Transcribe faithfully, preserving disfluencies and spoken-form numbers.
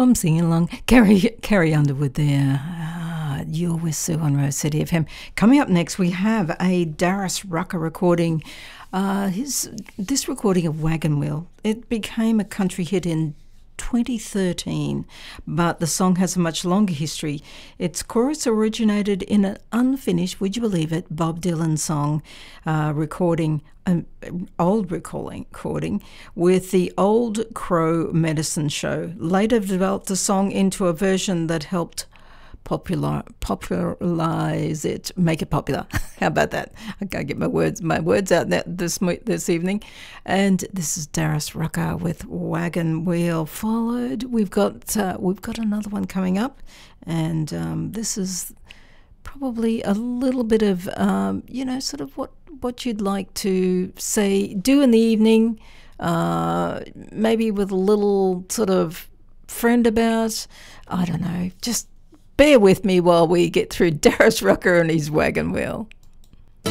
I'm singing along. Carrie, Carrie Underwood there. Ah, you're with Sue on Rose City F M. Coming up next, we have a Darius Rucker recording. Uh, his this recording of Wagon Wheel. It became a country hit in twenty thirteen, but the song has a much longer history. Its chorus originated in an unfinished, would you believe it, Bob Dylan song uh, recording, an old recording, recording with the Old Crow Medicine Show. Later developed the song into a version that helped popular popularize it, make it popular. How about that? I can't get my words my words out that this this evening. And this is Darius Rucker with Wagon Wheel. Followed, we've got uh, we've got another one coming up, and um, this is probably a little bit of um, you know, sort of what what you'd like to say do in the evening, uh, maybe with a little sort of friend about. I don't know, just bear with me while we get through Darius Rucker and his Wagon Wheel.